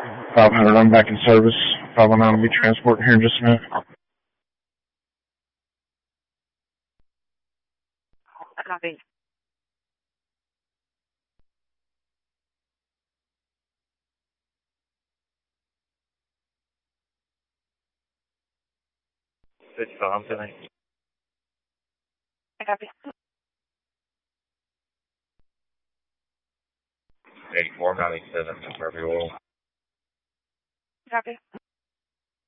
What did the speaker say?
500, I'm back in service. 519 will be transporting here in just a minute. Copy. Anthony. I copy. 8497, Murphy Oil. Copy.